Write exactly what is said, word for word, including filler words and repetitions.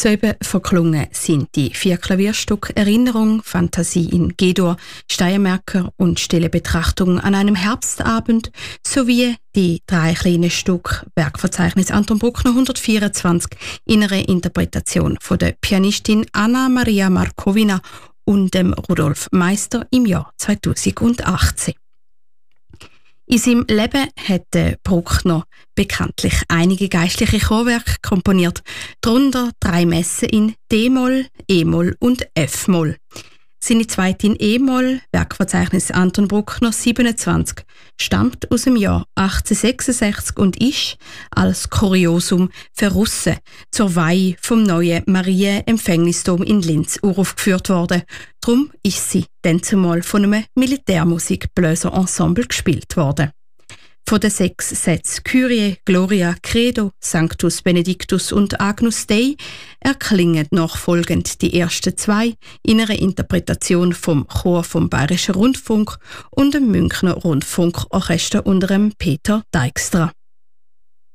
Soeben verklungen sind die vier Klavierstücke Erinnerung, Fantasie in G-Dur, Steiermärker und Stille Betrachtung an einem Herbstabend sowie die drei kleinen Stücke Werkverzeichnis Anton Bruckner hundertvierundzwanzig in einer Interpretation von der Pianistin Anna Maria Markovina und dem Rudolf Meister im Jahr zweitausendachtzehn. In seinem Leben hat Bruckner bekanntlich einige geistliche Chorwerke komponiert, darunter drei Messen in D-Moll, E-Moll und F-Moll. Seine zweite in E-Moll, Werkverzeichnis Anton Bruckner siebenundzwanzig, stammt aus dem Jahr achtzehnhundertsechsundsechzig und ist als Kuriosum für Russen zur Weihe vom neuen Mariä-Empfängnisdom in Linz uraufgeführt worden. Darum ist sie dann zumal von einem Militärmusikbläser-Ensemble gespielt worden. Von den sechs Sätzen Kyrie, Gloria, Credo, Sanctus, Benedictus und Agnus Dei erklingen nachfolgend die ersten zwei in einer Interpretation vom Chor vom Bayerischen Rundfunk und dem Münchner Rundfunkorchester unter dem Peter Dijkstra.